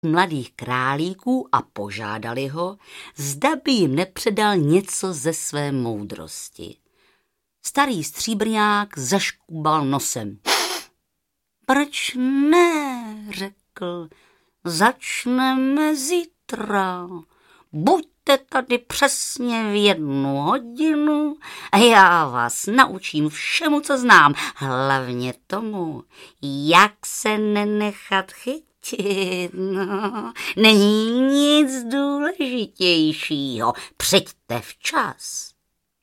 mladých králíků a požádali ho, zda by jim nepředal něco ze své moudrosti. Starý stříbrňák zaškubal nosem. Proč ne, řekl, začneme zítra. Buďte tady přesně v 1 hodinu a já vás naučím všemu, co znám. Hlavně tomu, jak se nenechat chytit. No, není nic důležitějšího. Přijďte včas.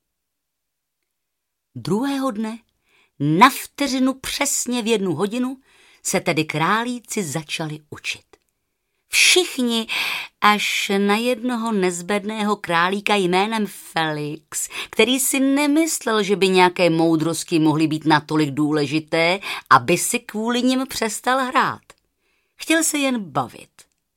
Druhého dne, na vteřinu přesně v 1 hodinu, se tedy králíci začali učit. Všichni, až na jednoho nezbedného králíka jménem Felix, který si nemyslel, že by nějaké moudrosti mohly být natolik důležité, aby si kvůli nim přestal hrát. Chtěl se jen bavit.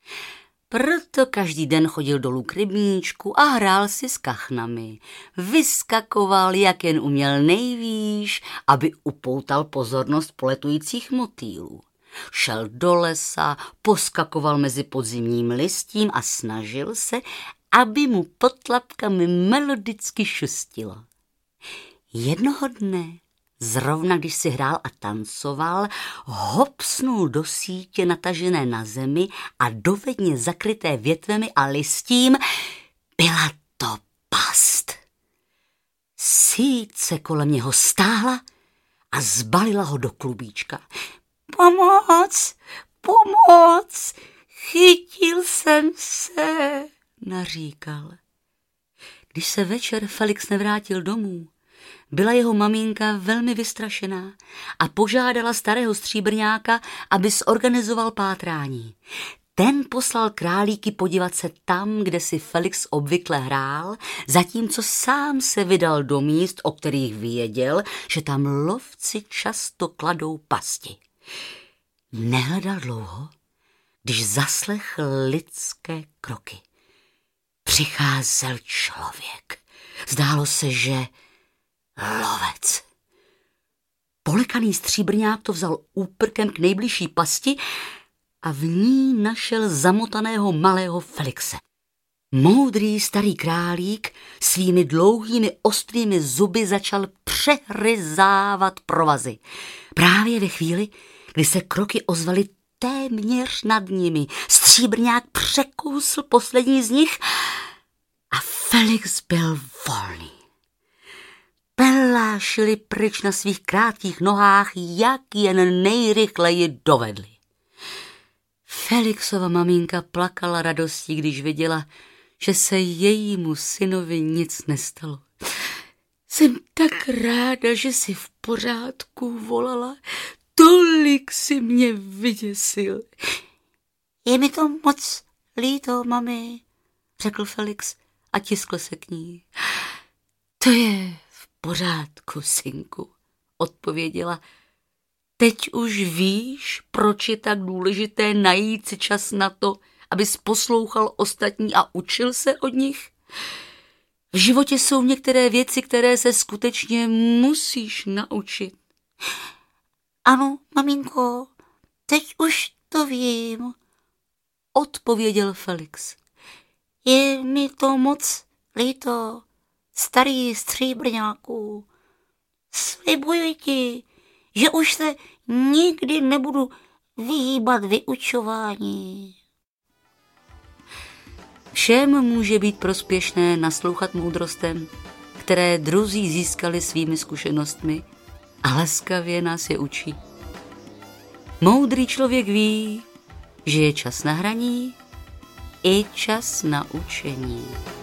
Proto každý den chodil dolů k rybníčku a hrál si s kachnami. Vyskakoval, jak jen uměl nejvýš, aby upoutal pozornost poletujících motýlů. Šel do lesa, poskakoval mezi podzimním listím a snažil se, aby mu pod tlapkami melodicky šustilo. Jednoho dne, zrovna když si hrál a tancoval, hopsnul do sítě natažené na zemi a dovedně zakryté větvemi a listím. Byla to past. Síť se kolem něho stáhla a zbalila ho do klubíčka. Pomoc, pomoc, chytil jsem se, naříkal. Když se večer Felix nevrátil domů, byla jeho maminka velmi vystrašená a požádala starého stříbrňáka, aby zorganizoval pátrání. Ten poslal králíky podívat se tam, kde si Felix obvykle hrál, zatímco sám se vydal do míst, o kterých věděl, že tam lovci často kladou pasti. Nehledal dlouho, když zaslechl lidské kroky. Přicházel člověk. Zdálo se, že lovec. Polekaný stříbrňák to vzal úprkem k nejbližší pasti a v ní našel zamotaného malého Felixe. Moudrý starý králík svými dlouhými ostrými zuby začal přehryzávat provazy. Právě ve chvíli, kdy se kroky ozvaly téměř nad nimi, stříbrňák překousl poslední z nich a Felix byl volný. Pelášili pryč na svých krátkých nohách, jak jen nejrychleji dovedli. Felixova maminka plakala radostí, když viděla, že se jejímu synovi nic nestalo. Jsem tak ráda, že jsi v pořádku, volala. Tolik si mě vyděsil. Je mi to moc líto, mami, řekl Felix a tiskl se k ní. To je v pořádku, synku, odpověděla. Teď už víš, proč je tak důležité najít si čas na to, abys poslouchal ostatní a učil se od nich? V životě jsou některé věci, které se skutečně musíš naučit. Ano, maminko, teď už to vím, odpověděl Felix. Je mi to moc líto, starý stříbrňáku. Slibuji ti, že už se nikdy nebudu vyhýbat vyučování. Všem může být prospěšné naslouchat moudrostem, které druzí získali svými zkušenostmi a laskavě nás je učí. Moudrý člověk ví, že je čas na hraní i čas na učení.